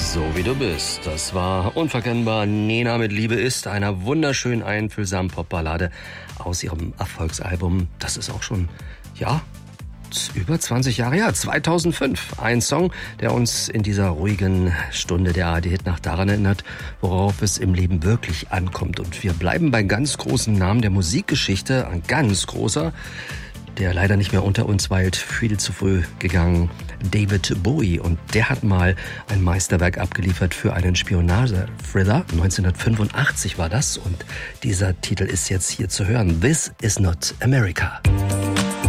So wie du bist. Das war unverkennbar Nena mit Liebe ist, einer wunderschön einfühlsamen Popballade aus ihrem Erfolgsalbum. Das ist auch schon, ja, über 20 Jahre her, 2005. Ein Song, der uns in dieser ruhigen Stunde der ARD-Hitnacht daran erinnert, worauf es im Leben wirklich ankommt. Und wir bleiben bei ganz großen Namen der Musikgeschichte, ein ganz großer, der leider nicht mehr unter uns weilt, viel zu früh gegangen, David Bowie. Und der hat mal ein Meisterwerk abgeliefert für einen Spionage-Thriller. 1985 war das und dieser Titel ist jetzt hier zu hören. This is not America.